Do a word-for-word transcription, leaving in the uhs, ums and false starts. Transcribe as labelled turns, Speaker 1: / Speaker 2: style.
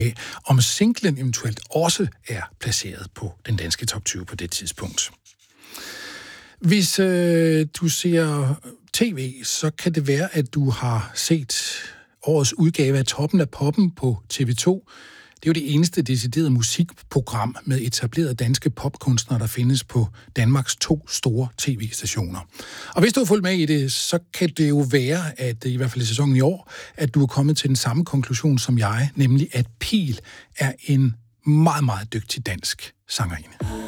Speaker 1: om singlen eventuelt også er placeret på den danske top tyve på det tidspunkt. Hvis øh, du ser tv, så kan det være, at du har set årets udgave af Toppen af Poppen på T V to. Det er jo det eneste deciderede musikprogram med etablerede danske popkunstnere, der findes på Danmarks to store tv-stationer. Og hvis du har fulgt med i det, så kan det jo være, at i hvert fald i sæsonen i år, at du er kommet til den samme konklusion som jeg, nemlig at Pihl er en meget, meget dygtig dansk sangerinde.